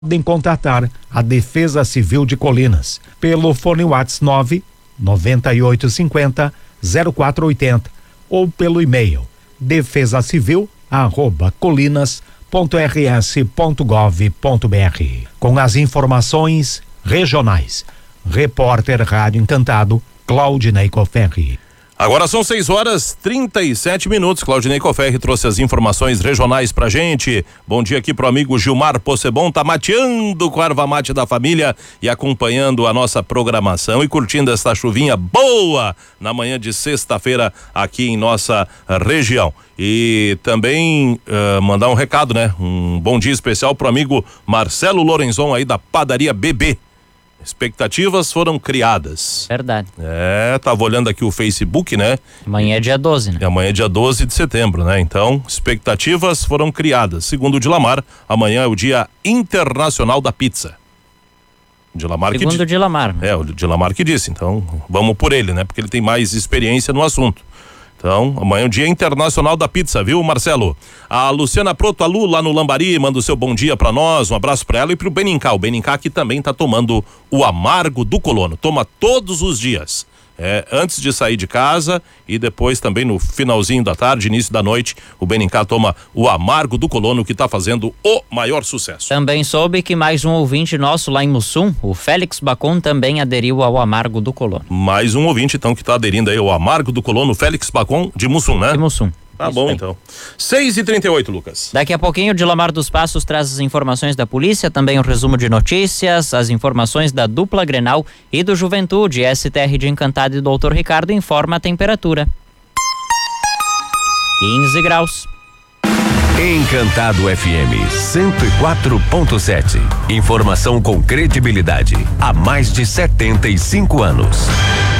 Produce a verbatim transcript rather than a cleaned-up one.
Podem contatar a Defesa Civil de Colinas pelo fone WhatsApp nove nove oito cinco zero zero quatro oito zero ou pelo e-mail defesa civil arroba colinas ponto r s ponto gov ponto b r. Com as informações regionais, repórter Rádio Encantado, Claudinei Coferri. Agora são seis horas trinta e sete minutos. Claudinei Coferri trouxe as informações regionais pra gente. Bom dia aqui pro amigo Gilmar Possebon, tá mateando com a erva mate da família e acompanhando a nossa programação e curtindo esta chuvinha boa na manhã de sexta-feira aqui em nossa região. E também uh, mandar um recado, né? Um bom dia especial pro amigo Marcelo Lorenzon aí da Padaria B B. Expectativas foram criadas. Verdade. É, tava olhando aqui o Facebook, né? Amanhã é dia doze, né? E amanhã é dia doze de setembro, né? Então, expectativas foram criadas. Segundo o Dilamar, amanhã é o Dia Internacional da Pizza. Dilamar Segundo que o Dilamar. Né? É, o Dilamar que disse. Então, vamos por ele, né? Porque ele tem mais experiência no assunto. Então, amanhã é o Dia Internacional da Pizza, viu, Marcelo? A Luciana Proto, a Lu, lá no Lambari, manda o seu bom dia pra nós, um abraço pra ela e pro Benincá. O Benincá que também tá tomando o amargo do colono, toma todos os dias. É, antes de sair de casa e depois também no finalzinho da tarde, início da noite, o Benincá toma o amargo do colono que tá fazendo o maior sucesso. Também soube que mais um ouvinte nosso lá em Mussum, o Félix Bacon, também aderiu ao amargo do colono. Mais um ouvinte então que tá aderindo aí ao amargo do colono, Félix Bacon de Mussum, né? De Mussum. Tá bom, aí. Então. seis e trinta e oito, Lucas. Daqui a pouquinho o Dilamar dos Passos traz as informações da polícia, também um resumo de notícias, as informações da dupla Grenal e do Juventude. S T R de Encantado e doutor Ricardo informa a temperatura. quinze graus. Encantado F M cento e quatro ponto sete. Informação com credibilidade há mais de setenta e cinco anos.